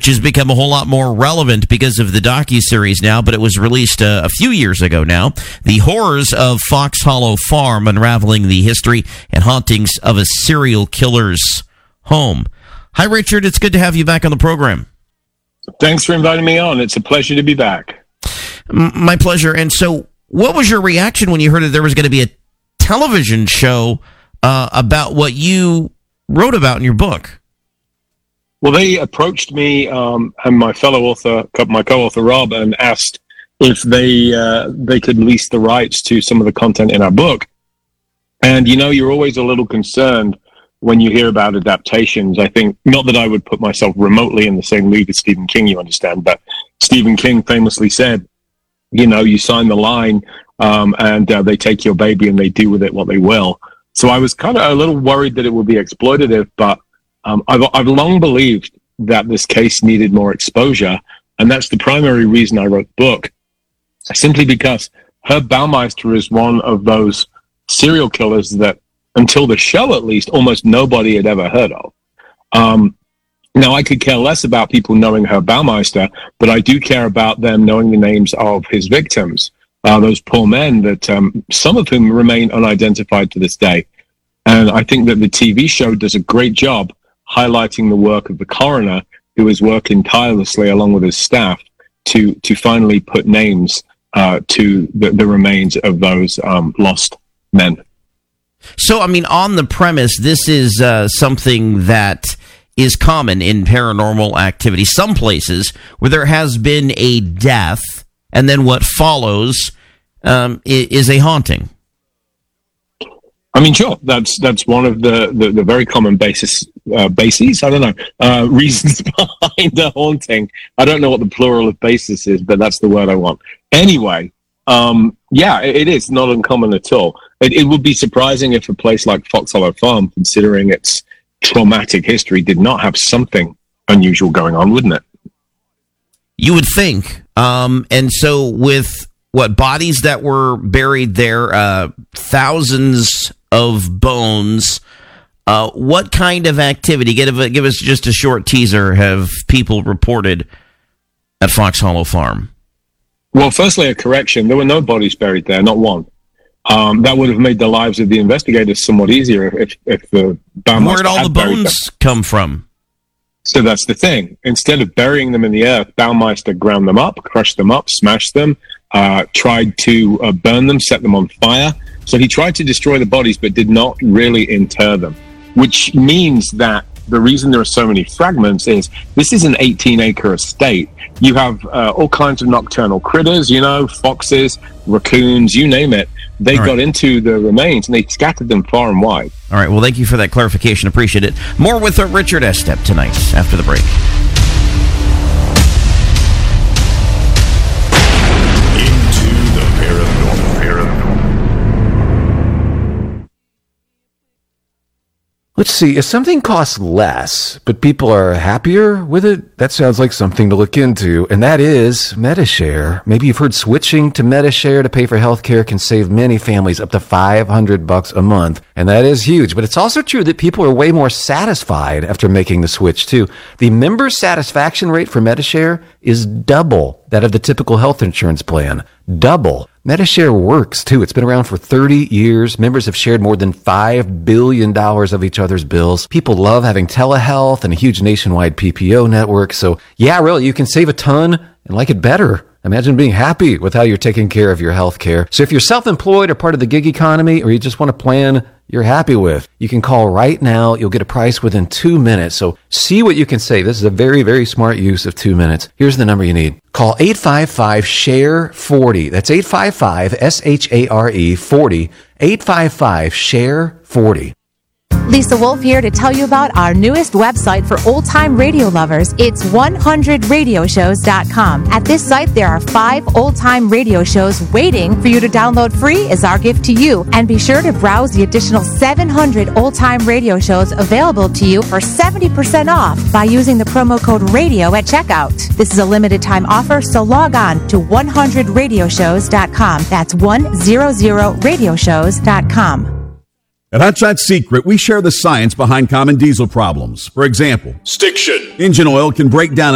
has become a whole lot more relevant because of the docuseries now, but it was released a few years ago now. The Horrors of Fox Hollow Farm, unraveling the history and hauntings of a serial killer's home. Hi, Richard. It's good to have you back on the program. Thanks for inviting me on. It's a pleasure to be back. My pleasure. And so what was your reaction when you heard that there was going to be a television show about what you wrote about in your book? Well, they approached me and my fellow author, my co-author Rob, and asked if they could lease the rights to some of the content in our book. And, you're always a little concerned when you hear about adaptations. I think, not that I would put myself remotely in the same league as Stephen King, you understand, but Stephen King famously said, you sign the line and they take your baby and they do with it what they will. So I was kind of a little worried that it would be exploitative, but I've long believed that this case needed more exposure, and that's the primary reason I wrote the book, simply because Herb Baumeister is one of those serial killers that, until the show at least, almost nobody had ever heard of. Now, I could care less about people knowing Herb Baumeister, but I do care about them knowing the names of his victims, those poor men that some of whom remain unidentified to this day. And I think that the TV show does a great job highlighting the work of the coroner, who is working tirelessly along with his staff to finally put names to the remains of those lost men. So, on the premise, this is something that is common in paranormal activity. Some places where there has been a death, and then what follows is a haunting. Sure. That's one of the very common bases. I don't know, reasons behind the haunting. I don't know what the plural of basis is, but that's the word I want. Anyway, it is not uncommon at all. It would be surprising if a place like Fox Hollow Farm, considering its traumatic history, did not have something unusual going on, wouldn't it? You would think. And so with bodies that were buried there, thousands of bones, what kind of activity, give us just a short teaser, have people reported at Fox Hollow Farm? Well, firstly, a correction. There were no bodies buried there, not one. That would have made the lives of the investigators somewhat easier if the Baumeister Where'd all the bones come from? So that's the thing. Instead of burying them in the earth, Baumeister ground them up, crushed them up, smashed them, tried to burn them, set them on fire. So he tried to destroy the bodies, but did not really inter them, which means that the reason there are so many fragments is this is an 18-acre estate. You have all kinds of nocturnal critters, foxes, raccoons, you name it. They got into the remains and they scattered them far and wide. All right. Well, thank you for that clarification. Appreciate it. More with Richard Estep tonight after the break. Into the paranormal. Let's see, if something costs less, but people are happier with it, that sounds like something to look into, and that is Medi-Share. Maybe you've heard switching to Medi-Share to pay for healthcare can save many families up to $500 a month, and that is huge. But it's also true that people are way more satisfied after making the switch, too. The member satisfaction rate for Medi-Share is double that of the typical health insurance plan. Double. Medi-Share works, too. It's been around for 30 years. Members have shared more than $5 billion of each other's bills. People love having telehealth and a huge nationwide PPO network. So, yeah, really, you can save a ton and like it better. Imagine being happy with how you're taking care of your health care. So if you're self-employed or part of the gig economy, or you just want a plan you're happy with, you can call right now. You'll get a price within 2 minutes. So see what you can save. This is a very, very smart use of 2 minutes. Here's the number you need. Call 855-SHARE-40. That's 855-SHARE-40. 855-SHARE-40. Lisa Wolf here to tell you about our newest website for old-time radio lovers. It's 100radioshows.com. At this site, there are 5 old-time radio shows waiting for you to download free as our gift to you. And be sure to browse the additional 700 old-time radio shows available to you for 70% off by using the promo code RADIO at checkout. This is a limited-time offer, so log on to 100radioshows.com. That's 100radioshows.com. At Hot Shot Secret, we share the science behind common diesel problems. For example, stiction. Engine oil can break down